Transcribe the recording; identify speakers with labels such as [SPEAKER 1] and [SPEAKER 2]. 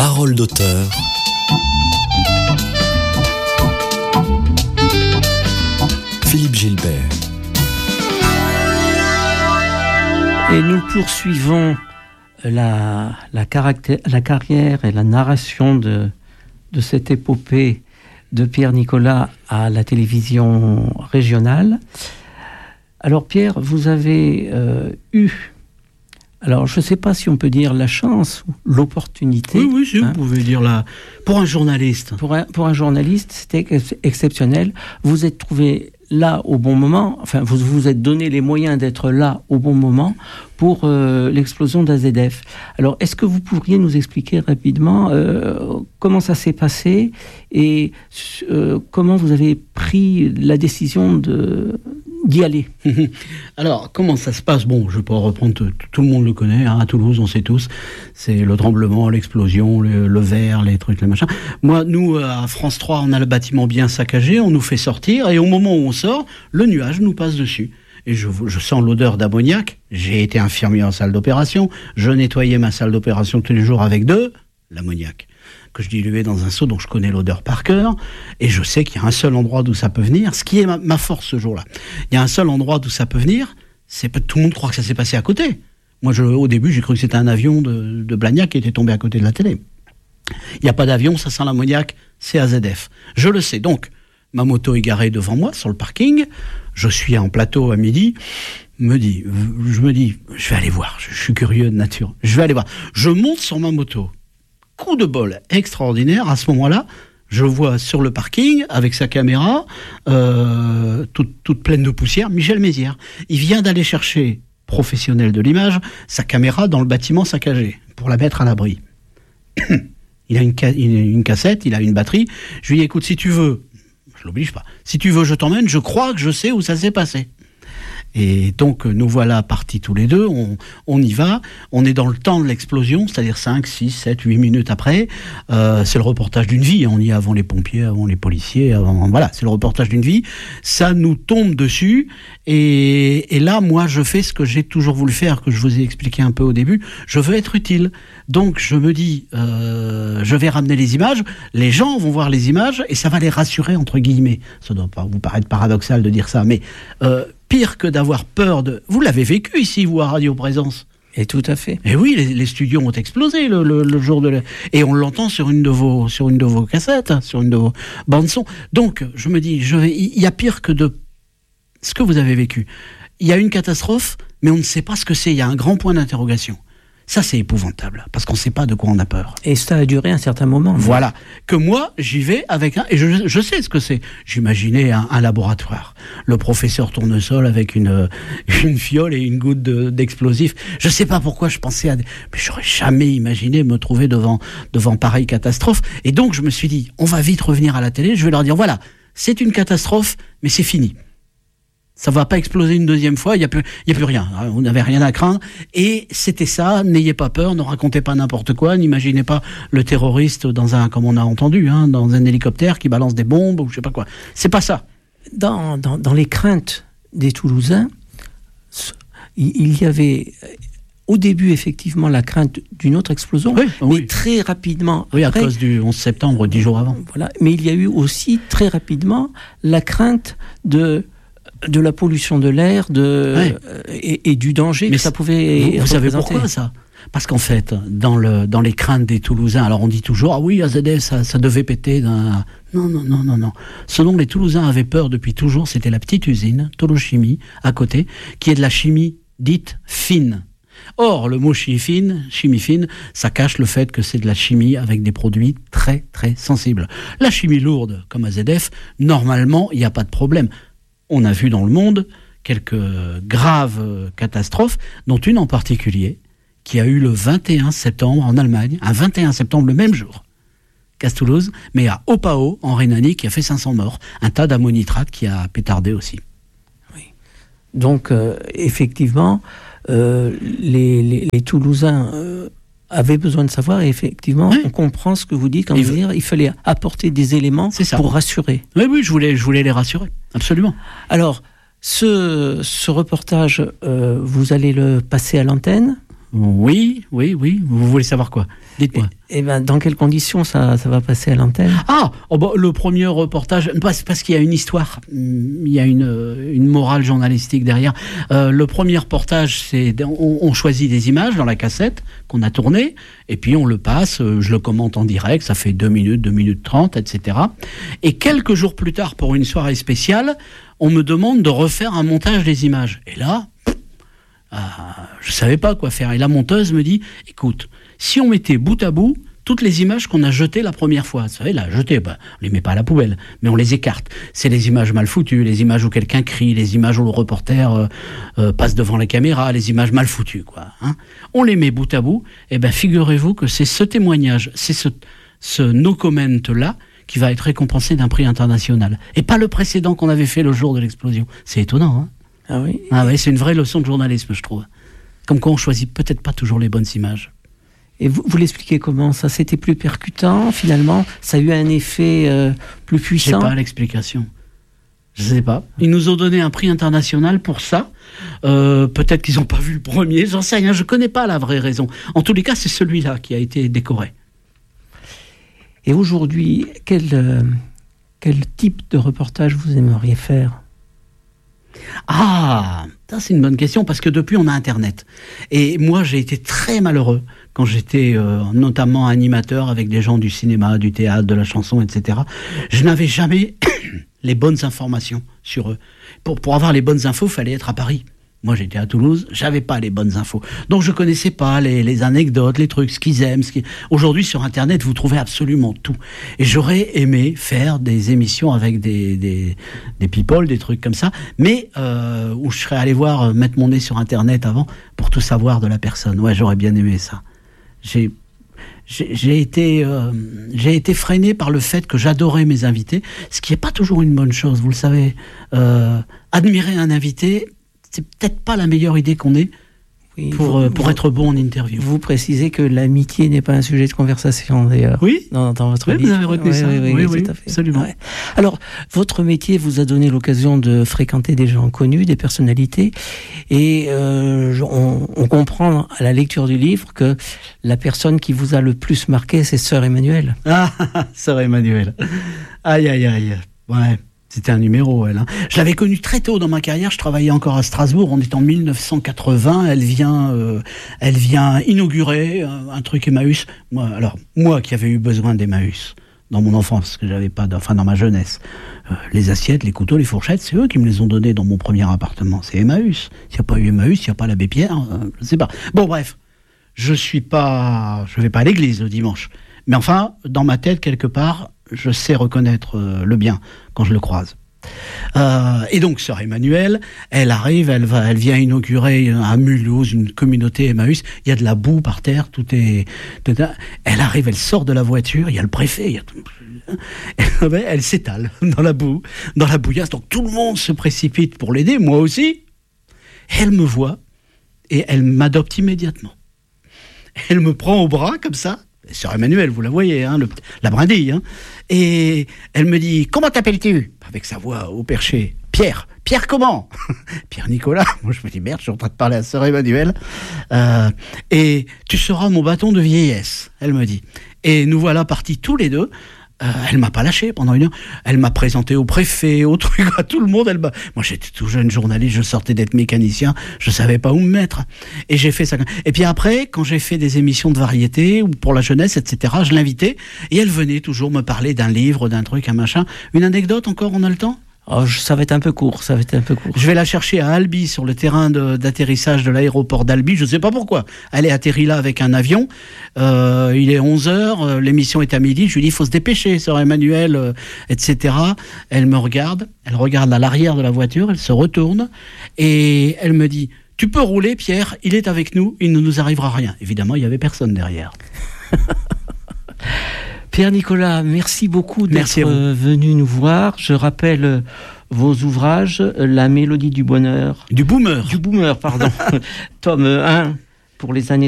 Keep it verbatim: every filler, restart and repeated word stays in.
[SPEAKER 1] Parole d'auteur. Philippe Gilbert.
[SPEAKER 2] Et nous poursuivons la, la, caractère, la carrière et la narration de, de cette épopée de Pierre Nicolas à la télévision régionale. Alors Pierre, vous avez euh, eu, alors je ne sais pas si on peut dire la chance ou l'opportunité.
[SPEAKER 3] Oui, oui, si,
[SPEAKER 2] hein,
[SPEAKER 3] vous pouvez dire la... Pour un journaliste.
[SPEAKER 2] Pour un, pour un journaliste, c'était ex- exceptionnel. Vous êtes trouvé là au bon moment, enfin vous vous êtes donné les moyens d'être là au bon moment pour euh, l'explosion d'A Z F. Alors est-ce que vous pourriez nous expliquer rapidement euh, comment ça s'est passé et euh, comment vous avez pris la décision de, d'y aller?
[SPEAKER 3] Alors comment ça se passe? Bon, je ne vais pas reprendre, tout, tout le monde le connaît, hein, à Toulouse on sait tous, c'est le tremblement, l'explosion, le, le verre, les trucs, les machins. Moi, nous à France trois, on a le bâtiment bien saccagé, on nous fait sortir et au moment où on sort, le nuage nous passe dessus. Et je, je sens l'odeur d'ammoniac. J'ai été infirmier en salle d'opération. Je nettoyais ma salle d'opération tous les jours avec de l'ammoniac que je diluais dans un seau, donc je connais l'odeur par cœur. Et je sais qu'il y a un seul endroit d'où ça peut venir, ce qui est ma, ma force ce jour-là. Il y a un seul endroit d'où ça peut venir, c'est que tout le monde croit que ça s'est passé à côté. Moi, je, au début, j'ai cru que c'était un avion de, de Blagnac qui était tombé à côté de la télé. Il n'y a pas d'avion, ça sent l'ammoniac, c'est A Z F. Je le sais, donc... Ma moto est garée devant moi, sur le parking. Je suis en plateau à midi. Me dis, je me dis, je vais aller voir. Je suis curieux de nature. Je vais aller voir. Je monte sur ma moto. Coup de bol extraordinaire. À ce moment-là, je vois sur le parking, avec sa caméra, euh, toute, toute pleine de poussière, Michel Mézières. Il vient d'aller chercher, professionnel de l'image, sa caméra dans le bâtiment saccagé, pour la mettre à l'abri. Il a une, ca- une, une cassette, il a une batterie. Je lui dis, écoute, si tu veux... Je l'oblige pas. Si tu veux, je t'emmène. Je crois que je sais où ça s'est passé. Et donc, nous voilà partis tous les deux. On, on y va. On est dans le temps de l'explosion, c'est-à-dire cinq, six, sept, huit minutes après. Euh, c'est le reportage d'une vie. On y est avant les pompiers, avant les policiers. Avant, voilà, c'est le reportage d'une vie. Ça nous tombe dessus. Et, et là, moi, je fais ce que j'ai toujours voulu faire, que je vous ai expliqué un peu au début. Je veux être utile. Donc, je me dis, euh, je vais ramener les images. Les gens vont voir les images et ça va les rassurer, entre guillemets. Ça doit pas vous paraître paradoxal de dire ça, mais... Euh, pire que d'avoir peur de... Vous l'avez vécu ici, vous, à Radio Présence.
[SPEAKER 2] Et tout à fait.
[SPEAKER 3] Et oui, les, les studios ont explosé le, le, le jour de... La... Et on l'entend sur une de vos, sur une de vos cassettes, sur une de vos bandes-son. Donc, je me dis, je vais... il y a pire que de... ce que vous avez vécu. Il y a une catastrophe, mais on ne sait pas ce que c'est. Il y a un grand point d'interrogation. Ça, c'est épouvantable, parce qu'on ne sait pas de quoi on a peur.
[SPEAKER 2] Et ça a duré un certain moment.
[SPEAKER 3] Voilà. Que moi, j'y vais avec un... Et je, je sais ce que c'est. J'imaginais un, un laboratoire. Le professeur Tournesol avec une, une fiole et une goutte de, d'explosif. Je ne sais pas pourquoi je pensais à... Des... Mais j'aurais jamais imaginé me trouver devant, devant pareille catastrophe. Et donc, je me suis dit, on va vite revenir à la télé. Je vais leur dire, voilà, c'est une catastrophe, mais c'est fini. Ça va pas exploser une deuxième fois, il n'y a plus, il y a plus rien. Vous n'avez rien à craindre. Et c'était ça, n'ayez pas peur, ne racontez pas n'importe quoi, n'imaginez pas le terroriste dans un, comme on a entendu, hein, dans un hélicoptère qui balance des bombes ou je sais pas quoi. C'est pas ça.
[SPEAKER 2] Dans, dans, dans les craintes des Toulousains, il y avait au début effectivement la crainte d'une autre explosion,
[SPEAKER 3] oui,
[SPEAKER 2] mais
[SPEAKER 3] oui.
[SPEAKER 2] très rapidement.
[SPEAKER 3] Oui, à
[SPEAKER 2] après,
[SPEAKER 3] cause du onze septembre, dix jours avant.
[SPEAKER 2] Voilà. Mais il y a eu aussi très rapidement la crainte de de la pollution de l'air, de
[SPEAKER 3] ouais.
[SPEAKER 2] et, et du danger
[SPEAKER 3] mais
[SPEAKER 2] que ça pouvait.
[SPEAKER 3] Vous, vous savez pourquoi ça? Parce qu'en fait, dans le dans les craintes des Toulousains, alors on dit toujours ah oui, A Z F ça, ça devait péter. D'un... Non non non non non. Ce dont les Toulousains avaient peur depuis toujours, c'était la petite usine Toulouse-Chimie à côté, qui est de la chimie dite fine. Or, le mot chimie fine, chimie fine, ça cache le fait que c'est de la chimie avec des produits très très sensibles. La chimie lourde, comme A Z F, normalement, il n'y a pas de problème. On a vu dans le monde quelques graves catastrophes, dont une en particulier, qui a eu le vingt et un septembre en Allemagne, un vingt et un septembre le même jour qu'à Toulouse, mais à Opao, en Rhénanie, qui a fait cinq cents morts. Un tas d'ammonitrate qui a pétardé aussi.
[SPEAKER 2] Oui. Donc, euh, effectivement, euh, les, les, les Toulousains... Euh avait besoin de savoir, et effectivement, oui. on comprend ce que vous dites quand vous dites il fallait apporter des éléments pour rassurer.
[SPEAKER 3] Oui, oui, je voulais, je voulais les rassurer, absolument.
[SPEAKER 2] Alors, ce, ce reportage, euh, vous allez le passer à l'antenne ?
[SPEAKER 3] Oui, oui, oui. Vous voulez savoir quoi? Dites-moi.
[SPEAKER 2] Et, et ben, dans quelles conditions ça, ça va passer à l'antenne?
[SPEAKER 3] Ah, oh bah, le premier reportage, parce, parce qu'il y a une histoire, il y a une, une morale journalistique derrière. Euh, le premier reportage, c'est on, on choisit des images dans la cassette qu'on a tournée, et puis on le passe, je le commente en direct, ça fait deux minutes, deux minutes trente, et cetera. Et quelques jours plus tard, pour une soirée spéciale, on me demande de refaire un montage des images. Et là, euh, je savais pas quoi faire. Et la monteuse me dit, écoute, si on mettait bout à bout toutes les images qu'on a jetées la première fois, vous savez, là, jetées, bah, on les met pas à la poubelle, mais on les écarte. C'est les images mal foutues, les images où quelqu'un crie, les images où le reporter euh, euh, passe devant la caméra, les images mal foutues, quoi. Hein. On les met bout à bout, et ben figurez-vous que c'est ce témoignage, c'est ce, ce no comment-là qui va être récompensé d'un prix international. Et pas le précédent qu'on avait fait le jour de l'explosion. C'est étonnant, hein.
[SPEAKER 2] Ah oui.
[SPEAKER 3] Ah oui, c'est une vraie leçon de journalisme, je trouve. Comme quoi on choisit peut-être pas toujours les bonnes images.
[SPEAKER 2] Et vous, vous l'expliquez comment? Ça, c'était plus percutant, finalement? Ça a eu un effet euh, plus puissant?
[SPEAKER 3] Je sais pas l'explication. Je sais pas. Ils nous ont donné un prix international pour ça. Euh, peut-être qu'ils n'ont pas vu le premier, j'en sais rien. Je connais pas la vraie raison. En tous les cas, c'est celui-là qui a été décoré.
[SPEAKER 2] Et aujourd'hui, quel, euh, quel type de reportage vous aimeriez faire?
[SPEAKER 3] Ah, ça c'est une bonne question parce que depuis on a Internet. Et moi j'ai été très malheureux quand j'étais euh, notamment animateur avec des gens du cinéma, du théâtre, de la chanson, et cetera. Je n'avais jamais les bonnes informations sur eux. Pour, pour avoir les bonnes infos, il fallait être à Paris. Moi, j'étais à Toulouse, j'avais pas les bonnes infos. Donc, je connaissais pas les, les anecdotes, les trucs, ce qu'ils aiment. Ce qu'ils... Aujourd'hui, sur Internet, vous trouvez absolument tout. Et j'aurais aimé faire des émissions avec des, des, des people, des trucs comme ça, mais euh, où je serais allé voir, euh, mettre mon nez sur Internet avant pour tout savoir de la personne. Ouais, j'aurais bien aimé ça. J'ai... J'ai, j'ai, été, euh, j'ai été freiné par le fait que j'adorais mes invités, ce qui n'est pas toujours une bonne chose, vous le savez. Euh, admirer un invité, c'est peut-être pas la meilleure idée qu'on ait oui, pour, vous, pour vous, être bon en interview.
[SPEAKER 2] Vous précisez que l'amitié n'est pas un sujet de conversation, d'ailleurs.
[SPEAKER 3] Oui,
[SPEAKER 2] dans, dans votre
[SPEAKER 3] oui,
[SPEAKER 2] livre.
[SPEAKER 3] Vous avez retenu
[SPEAKER 2] oui,
[SPEAKER 3] ça.
[SPEAKER 2] Oui, oui,
[SPEAKER 3] oui,
[SPEAKER 2] oui,
[SPEAKER 3] oui
[SPEAKER 2] tout à fait.
[SPEAKER 3] Absolument.
[SPEAKER 2] Ouais. Alors, votre métier vous a donné l'occasion de fréquenter des gens connus, des personnalités, et euh, on, on comprend à la lecture du livre que la personne qui vous a le plus marqué, c'est Sœur Emmanuelle.
[SPEAKER 3] Ah, Sœur Emmanuelle. Aïe, aïe, aïe. Ouais. C'était un numéro, elle. Hein. Je l'avais connue très tôt dans ma carrière. Je travaillais encore à Strasbourg. On est en mille neuf cent quatre-vingts. Elle vient, euh, elle vient inaugurer un, un truc Emmaüs. Moi, alors, moi qui avais eu besoin d'Emmaüs dans mon enfance, parce que j'avais pas, enfin dans ma jeunesse, euh, les assiettes, les couteaux, les fourchettes, c'est eux qui me les ont donnés dans mon premier appartement. C'est Emmaüs. S'il n'y a pas eu Emmaüs, il n'y a pas l'abbé Pierre. Euh, je sais pas. Bon, bref, je suis pas, je vais pas à l'église le dimanche. Mais enfin, dans ma tête quelque part, je sais reconnaître euh, le bien quand je le croise. Euh, et donc, Sœur Emmanuelle, elle arrive, elle va, elle vient inaugurer à Mulhouse une communauté Emmaüs. Il y a de la boue par terre, tout est, tout est. Elle arrive, elle sort de la voiture. Il y a le préfet. Il y a tout, elle, elle s'étale dans la boue, dans la bouillasse. Donc tout le monde se précipite pour l'aider, moi aussi. Elle me voit et elle m'adopte immédiatement. Elle me prend au bras comme ça. Sœur Emmanuelle, vous la voyez, hein, le, la brindille. Hein, et elle me dit, comment t'appelles-tu? Avec sa voix au perché. Pierre. Pierre comment? Pierre Nicolas. Moi, je me dis, merde, je suis en train de parler à Sœur Emmanuelle. Euh, et tu seras mon bâton de vieillesse, elle me dit. Et nous voilà partis tous les deux. Euh, elle m'a pas lâché pendant une heure. Elle m'a présenté au préfet, au truc, à tout le monde. Elle m'a... Moi, j'étais tout jeune journaliste, je sortais d'être mécanicien, je savais pas où me mettre. Et j'ai fait ça. Et puis après, quand j'ai fait des émissions de variété ou pour la jeunesse, et cetera, je l'invitais et elle venait toujours me parler d'un livre, d'un truc, un machin. Une anecdote encore, on a le temps?
[SPEAKER 2] Oh, ça va être un peu court, ça va être un peu court.
[SPEAKER 3] Je vais la chercher à Albi, sur le terrain de, d'atterrissage de l'aéroport d'Albi, je ne sais pas pourquoi. Elle est atterrie là avec un avion, euh, il est onze heures, l'émission est à midi, je lui dis, il faut se dépêcher, Sœur Emmanuelle, euh, et cetera. Elle me regarde, elle regarde à l'arrière de la voiture, elle se retourne, et elle me dit, tu peux rouler Pierre, il est avec nous, il ne nous arrivera rien. Évidemment, il n'y avait personne derrière.
[SPEAKER 2] Pierre Nicolas, merci beaucoup d'être
[SPEAKER 3] merci
[SPEAKER 2] venu nous voir. Je rappelle vos ouvrages, La Mélodie du bonheur.
[SPEAKER 3] Du boomer.
[SPEAKER 2] Du boomer, pardon. Tome un pour les années